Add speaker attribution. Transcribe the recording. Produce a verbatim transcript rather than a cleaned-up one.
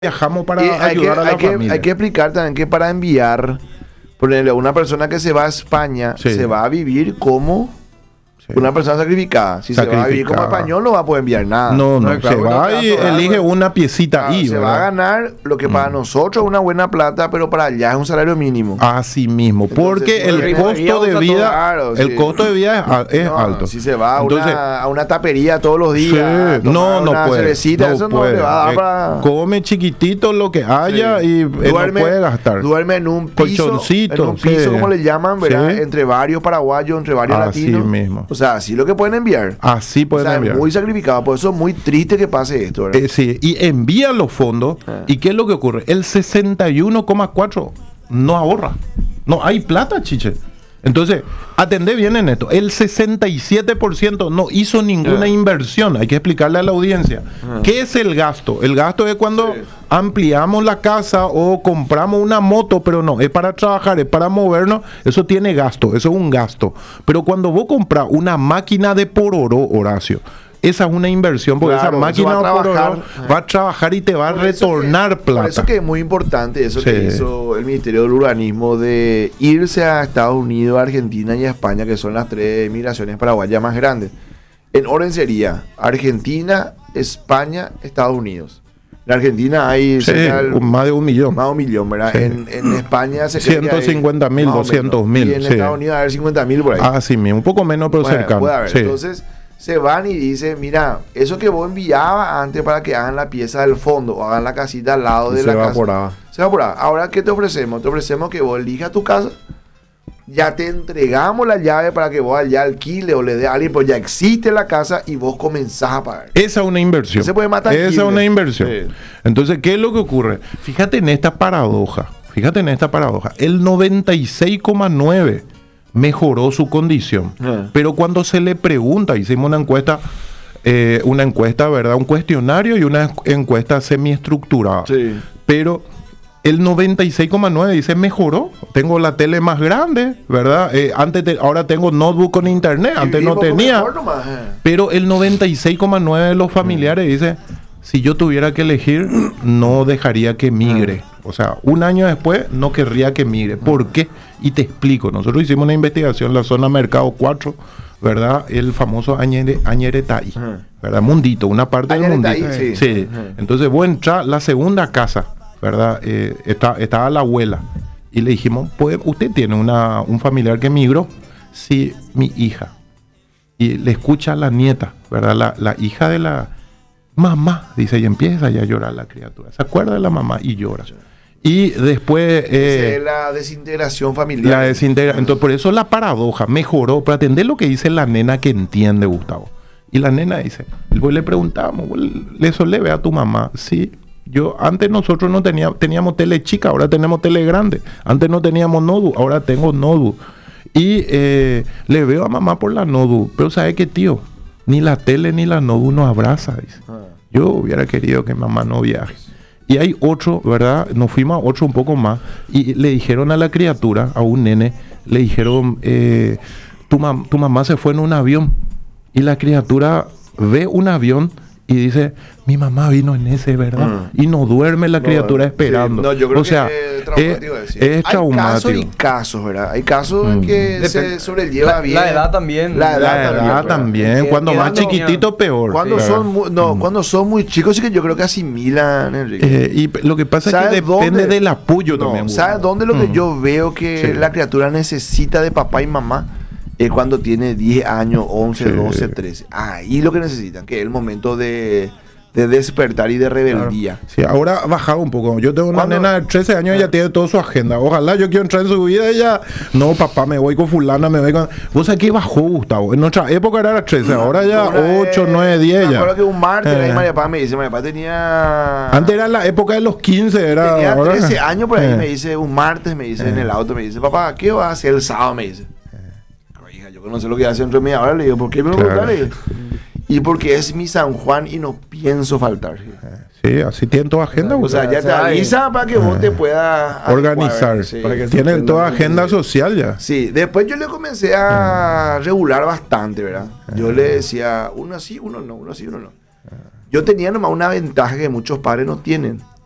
Speaker 1: viajamos para
Speaker 2: Y hay
Speaker 1: ayudar
Speaker 2: que,
Speaker 1: a la
Speaker 2: hay que,
Speaker 1: familia.
Speaker 2: hay que explicar también que para enviar, ponerle una persona que se va a España,
Speaker 1: Sí.
Speaker 2: se va a vivir como
Speaker 1: Sí.
Speaker 2: una persona sacrificada. Si se va a vivir como
Speaker 1: Sacrificada.
Speaker 2: español, no va a poder enviar nada.
Speaker 1: No, no,
Speaker 3: No, claro,
Speaker 1: se
Speaker 3: bueno,
Speaker 1: va
Speaker 3: te va
Speaker 1: y
Speaker 3: a sobrar,
Speaker 1: elige
Speaker 3: pues.
Speaker 1: una piecita
Speaker 2: Claro,
Speaker 1: ahí,
Speaker 2: se va a
Speaker 1: ¿verdad?
Speaker 2: ganar lo que para nosotros es una buena plata, pero para allá es un salario mínimo.
Speaker 1: Así mismo, porque
Speaker 2: Entonces,
Speaker 1: el
Speaker 2: bueno,
Speaker 1: costo de
Speaker 3: usa
Speaker 1: vida,
Speaker 2: todo. Claro,
Speaker 1: el
Speaker 2: sí.
Speaker 1: costo de vida es, a- es
Speaker 2: No,
Speaker 1: alto.
Speaker 2: Si se va a,
Speaker 1: Entonces,
Speaker 2: una, a una tapería todos los días,
Speaker 1: sí,
Speaker 2: a tomar
Speaker 1: no, no
Speaker 2: una
Speaker 1: puede.
Speaker 2: cervecita,
Speaker 1: no
Speaker 2: eso no
Speaker 1: puede.
Speaker 2: le va a dar
Speaker 1: Eh,
Speaker 2: para...
Speaker 1: Come chiquitito lo que haya
Speaker 2: Sí.
Speaker 1: y eh, no puede gastar.
Speaker 2: Duerme en un piso,
Speaker 1: Colchoncito,
Speaker 2: en un piso,
Speaker 1: sí.
Speaker 2: como le llaman, ¿verdad?
Speaker 1: Sí.
Speaker 2: Entre varios paraguayos, entre varios
Speaker 1: Así
Speaker 2: latinos.
Speaker 1: mismo.
Speaker 2: O sea, así lo que pueden enviar.
Speaker 1: Así
Speaker 2: O
Speaker 1: pueden
Speaker 2: sea,
Speaker 1: enviar.
Speaker 2: es muy sacrificado, por eso es muy triste que pase esto, ¿verdad?
Speaker 1: Eh, sí, y envían los fondos.
Speaker 2: Ah.
Speaker 1: ¿Y qué es lo que ocurre? El sesenta y uno coma cuatro no ahorra. No hay plata, chiche. Entonces, atendé bien en esto. El sesenta y siete por ciento no hizo ninguna
Speaker 2: Ah.
Speaker 1: inversión. Hay que explicarle a la audiencia.
Speaker 2: Ah.
Speaker 1: ¿Qué es el gasto? El gasto es cuando
Speaker 2: Sí.
Speaker 1: ampliamos la casa o compramos una moto, pero no, es para trabajar, es para movernos. Eso tiene gasto, eso es un gasto. Pero cuando vos compras una máquina de pororo, Horacio, esa es una inversión, porque
Speaker 2: Claro,
Speaker 1: esa
Speaker 2: eso
Speaker 1: máquina
Speaker 2: va a
Speaker 1: de pororo
Speaker 2: trabajar.
Speaker 1: va a trabajar y te va a
Speaker 2: Por eso
Speaker 1: retornar
Speaker 2: que-
Speaker 1: plata.
Speaker 2: Por eso que es muy importante eso que
Speaker 1: Sí.
Speaker 2: hizo el Ministerio del Urbanismo de irse a Estados Unidos, Argentina y a España, que son las tres migraciones paraguayas más grandes. En orden sería Argentina, España, Estados Unidos. En Argentina hay
Speaker 1: Sí,
Speaker 2: cerca del-
Speaker 1: un- más de un millón.
Speaker 2: más de un millón, ¿verdad?
Speaker 1: Sí.
Speaker 2: En, en España se cree que hay
Speaker 1: ciento cincuenta mil,
Speaker 2: más o
Speaker 1: doscientos
Speaker 2: menos.
Speaker 1: mil,
Speaker 2: Y en
Speaker 1: sí.
Speaker 2: Estados Unidos hay cincuenta mil por ahí.
Speaker 1: Así mismo, un poco menos, pero
Speaker 2: Bueno,
Speaker 1: cercano.
Speaker 2: puede haber.
Speaker 1: Sí.
Speaker 2: Entonces se van y dicen, mira, eso que vos enviabas antes para que hagan la pieza del fondo o hagan la casita al lado de
Speaker 3: Se
Speaker 2: la casa.
Speaker 3: evaporaba.
Speaker 2: Se evaporaba. Ahora, ¿qué te ofrecemos? Te ofrecemos que vos elijas tu casa, ya te entregamos la llave para que vos allá alquile o le dé a alguien, pues ya existe la casa y vos comenzás a pagar.
Speaker 1: Esa es una inversión.
Speaker 2: Se puede matar
Speaker 1: Esa es
Speaker 2: tranquilo.
Speaker 1: una inversión.
Speaker 2: Sí.
Speaker 1: Entonces, ¿qué es lo que ocurre? Fíjate en esta paradoja. Fíjate en esta paradoja. El noventa y seis coma nueve mejoró su condición.
Speaker 2: Ah.
Speaker 1: Pero cuando se le pregunta, hicimos una encuesta, eh, una encuesta, ¿verdad? Un cuestionario y una encuesta semiestructurada.
Speaker 2: Sí.
Speaker 1: Pero el noventa y seis coma nueve dice mejoró. Tengo la tele más grande, ¿verdad? Eh, antes te- ahora tengo notebook con internet, antes
Speaker 2: Y
Speaker 1: no
Speaker 2: vivimos con
Speaker 1: tenía.
Speaker 2: mejor nomás, eh.
Speaker 1: Pero el noventa y seis coma nueve de los familiares dice, si yo tuviera que elegir, no dejaría que migre. O sea, un año después no querría que migre. ¿Por qué? Y te explico. Nosotros hicimos una investigación en la zona Mercado cuatro, ¿verdad? El famoso Añere, Añeretay,
Speaker 2: Ajá.
Speaker 1: ¿verdad? Mundito, una parte del
Speaker 2: Añeretay,
Speaker 1: Mundito.
Speaker 2: sí.
Speaker 1: Sí.
Speaker 2: Ajá.
Speaker 1: Entonces vos entras, la segunda casa, ¿verdad? Eh, está, estaba la abuela. Y le dijimos, pues, ¿usted tiene una, un familiar que migró? Sí, mi hija. Y le escucha a la nieta, ¿verdad? La, la hija de la mamá, dice, y empieza ya a llorar la criatura. Se acuerda de la mamá y llora. Y después... eh,
Speaker 2: Esa es la desintegración familiar.
Speaker 1: la desintegra. Entonces, por eso la paradoja mejoró. Para atender lo que dice la nena que entiende, Gustavo. Y la nena dice, pues le preguntamos, ¿le solé ver a tu mamá? Sí. Yo, antes nosotros no teníamos, teníamos tele chica, ahora tenemos tele grande. Antes no teníamos nodu, ahora tengo nodu. Y eh, le veo a mamá por la nodu. Pero ¿sabe qué, tío? Ni la tele ni la nodu nos abraza, dice.
Speaker 2: Ah.
Speaker 1: Yo hubiera querido que mamá no viaje. Y hay otro, ¿verdad? Nos fuimos a otro un poco más. Y le dijeron a la criatura, a un nene, le dijeron, eh, tu, mam- tu mamá se fue en un avión. Y la criatura ve un avión y dice, mi mamá vino en ese, ¿verdad?
Speaker 2: Mm.
Speaker 1: Y no duerme la
Speaker 2: No,
Speaker 1: criatura
Speaker 2: sí,
Speaker 1: esperando.
Speaker 2: no, yo creo
Speaker 1: o sea,
Speaker 2: que es
Speaker 1: es,
Speaker 2: traumático decir.
Speaker 1: es
Speaker 2: Hay
Speaker 1: traumático.
Speaker 2: casos y casos, ¿verdad? Hay casos en
Speaker 1: Mm.
Speaker 2: que
Speaker 3: Dep-
Speaker 2: se sobrelleva
Speaker 3: la,
Speaker 2: bien.
Speaker 3: la edad también.
Speaker 2: La edad
Speaker 1: La
Speaker 2: también,
Speaker 1: edad
Speaker 2: ¿verdad?
Speaker 1: también.
Speaker 3: Que-
Speaker 1: Cuando
Speaker 3: que
Speaker 1: más
Speaker 3: cuando-
Speaker 1: chiquitito, peor.
Speaker 2: Cuando
Speaker 1: Claro.
Speaker 2: son muy, no,
Speaker 1: Mm.
Speaker 2: cuando son muy chicos sí que yo creo que asimilan, Enrique.
Speaker 1: Eh, y p- lo que pasa es que
Speaker 2: ¿Sabes
Speaker 1: depende
Speaker 2: dónde?
Speaker 1: del apoyo
Speaker 2: No,
Speaker 1: también.
Speaker 2: ¿sabes
Speaker 1: Gustavo.
Speaker 2: dónde lo que
Speaker 1: Mm.
Speaker 2: yo veo que
Speaker 1: Sí.
Speaker 2: la criatura necesita de papá y mamá? Es cuando tiene diez años, once,
Speaker 1: Sí.
Speaker 2: doce, trece. Ahí lo que necesitan, que es el momento de, de despertar y de rebeldía.
Speaker 1: Sí, ahora ha bajado un poco. Yo tengo una
Speaker 2: ¿Cuándo?
Speaker 1: nena de trece años, ella tiene toda su agenda. Ojalá yo quiero entrar en su vida, ella... No, papá, me voy con fulana, me voy con... Vos sabés que bajó, Gustavo. En nuestra época era las trece, ahora ya
Speaker 2: Una vez,
Speaker 1: ocho, nueve, diez
Speaker 2: Me
Speaker 1: ya.
Speaker 2: acuerdo que un martes
Speaker 1: Eh.
Speaker 2: ahí María Paz me dice, María Paz tenía...
Speaker 1: Antes era la época de los quince, era...
Speaker 2: Tenía
Speaker 1: ahora-
Speaker 2: trece años por ahí,
Speaker 1: Eh.
Speaker 2: me dice, un martes me dice en el auto, me dice, papá, ¿qué vas a hacer el sábado? Me dice. Ay, hija, yo no sé lo que hace entre mí ahora, le digo, ¿por qué me lo
Speaker 1: Claro.
Speaker 2: preguntas? Y porque es mi San Juan y no pienso faltar.
Speaker 1: Sí, así tienen toda agenda,
Speaker 2: O sea,
Speaker 1: Gustavo.
Speaker 2: ya
Speaker 3: O
Speaker 2: te
Speaker 3: sea,
Speaker 2: avisa para que vos te puedas
Speaker 1: Organizar.
Speaker 2: adecuar, sí.
Speaker 3: Para que-
Speaker 1: Tienen toda agenda social ya.
Speaker 2: Sí, después yo le comencé a regular bastante, ¿verdad? Yo le decía, uno sí, uno no, uno sí, uno no. Yo tenía nomás una ventaja que muchos padres no tienen.